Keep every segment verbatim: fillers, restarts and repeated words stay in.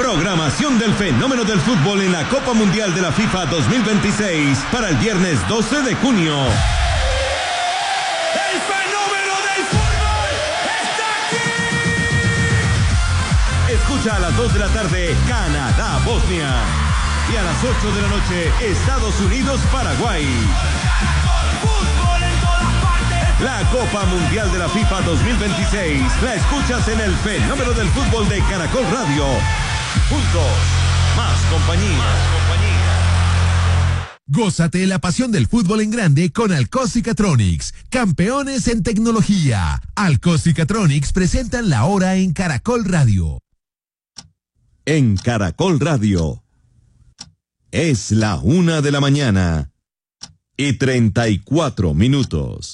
Programación del fenómeno del fútbol en la Copa Mundial de la FIFA dos mil veintiséis para el viernes doce de junio. ¡El fenómeno del fútbol está aquí! Escucha a las dos de la tarde Canadá-Bosnia y a las ocho de la noche Estados Unidos-Paraguay. ¡Fútbol en todas partes! La Copa Mundial de la FIFA dos mil veintiséis la escuchas en el fenómeno del fútbol de Caracol Radio. Juntos, más compañía. Más compañía. Gózate la pasión del fútbol en grande con Alcosicatronics, campeones en tecnología. Alcosicatronics presentan la hora en Caracol Radio. En Caracol Radio. Es la una de la mañana y treinta y cuatro minutos.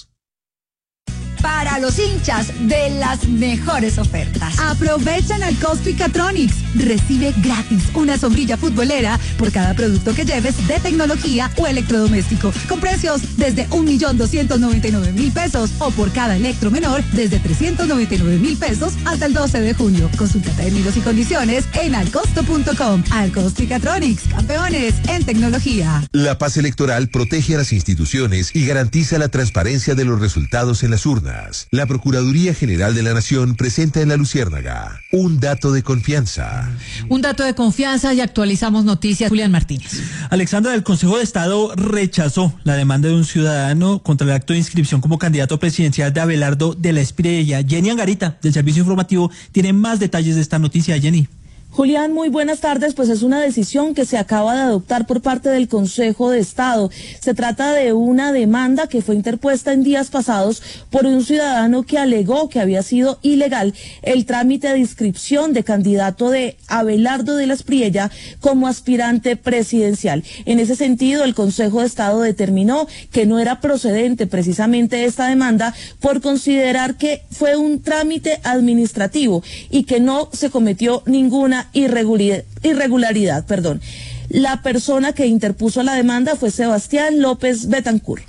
Para los hinchas de las mejores ofertas. Aprovechan al Alcosicatronics. Recibe gratis una sombrilla futbolera por cada producto que lleves de tecnología o electrodoméstico, con precios desde un millón doscientos noventa y nueve mil pesos o por cada electro menor desde trescientos noventa y nueve mil pesos hasta el doce de junio. Consulta términos y condiciones en alcosto punto com. Alcosicatronics, campeones en tecnología. La paz electoral protege a las instituciones y garantiza la transparencia de los resultados en las urnas. La Procuraduría General de la Nación presenta en La Luciérnaga un dato de confianza. Un dato de confianza y actualizamos noticias. Julián Martínez. Alexandra, el Consejo de Estado rechazó la demanda de un ciudadano contra el acto de inscripción como candidato presidencial de Abelardo de la Espriella. Jenny Angarita, del Servicio Informativo, tiene más detalles de esta noticia. Jenny. Julián, muy buenas tardes. Pues es una decisión que se acaba de adoptar por parte del Consejo de Estado. Se trata de una demanda que fue interpuesta en días pasados por un ciudadano que alegó que había sido ilegal el trámite de inscripción de candidato de Abelardo de la Espriella como aspirante presidencial. En ese sentido, el Consejo de Estado determinó que no era procedente precisamente esta demanda por considerar que fue un trámite administrativo y que no se cometió ninguna irregularidad, irregularidad, perdón. La persona que interpuso la demanda fue Sebastián López Betancourt.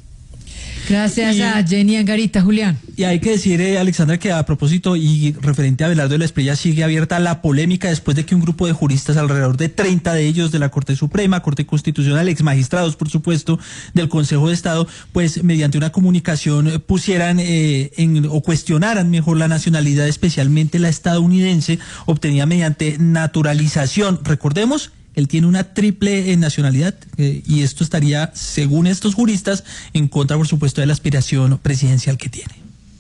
Gracias y, a Jenny Angarita, Julián. Y hay que decir, eh, Alexandra, que a propósito y referente a Abelardo de la Espriella, sigue abierta la polémica después de que un grupo de juristas, alrededor de treinta de ellos de la Corte Suprema, Corte Constitucional, exmagistrados, por supuesto, del Consejo de Estado, pues mediante una comunicación pusieran eh, en, o cuestionaran mejor la nacionalidad, especialmente la estadounidense, obtenida mediante naturalización. Recordemos, él tiene una triple nacionalidad eh, y esto estaría, según estos juristas, en contra, por supuesto, de la aspiración presidencial que tiene.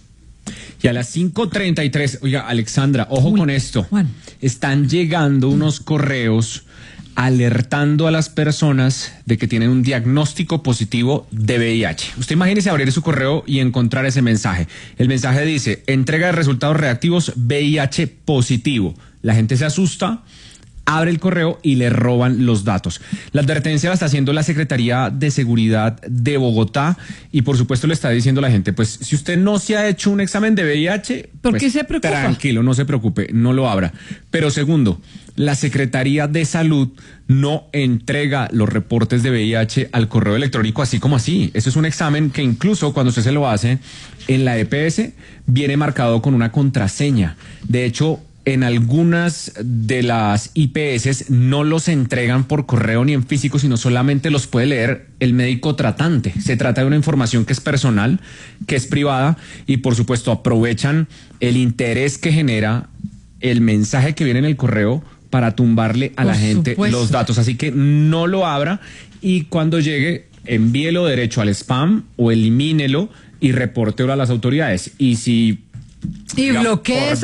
Y a las cinco treinta y tres, oiga, Alexandra, ojo Uy, con esto, Juan. Están llegando unos correos alertando a las personas de que tienen un diagnóstico positivo de V I H. Usted imagínese abrir su correo y encontrar ese mensaje. El mensaje dice, entrega de resultados reactivos V I H positivo. La gente se asusta, abre el correo y le roban los datos. La advertencia la está haciendo la Secretaría de Seguridad de Bogotá y por supuesto le está diciendo a la gente, pues si usted no se ha hecho un examen de V I H, ¿por pues, qué se preocupa? Tranquilo, no se preocupe, no lo abra. Pero segundo, la Secretaría de Salud no entrega los reportes de V I H al correo electrónico así como así. Eso es un examen que incluso cuando usted se lo hace en la E P S viene marcado con una contraseña. De hecho, en algunas de las I P S no los entregan por correo ni en físico, sino solamente los puede leer el médico tratante. Se trata de una información que es personal, que es privada y por supuesto aprovechan el interés que genera el mensaje que viene en el correo para tumbarle a por la gente supuesto. Los datos. Así que no lo abra y cuando llegue envíelo derecho al spam o elimínelo y repórtelo a las autoridades. Y si y bloquee